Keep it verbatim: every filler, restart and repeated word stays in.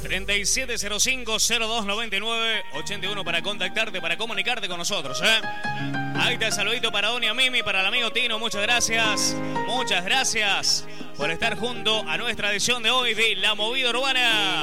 treinta y siete cero cinco cero dos noventa y nueve ochenta y uno para contactarte, para comunicarte con nosotros, ¿eh? Ahí está el saludito para Doña Mimi, para el amigo Tino. Muchas gracias. Muchas gracias por estar junto a nuestra edición de hoy de La Movida Urbana.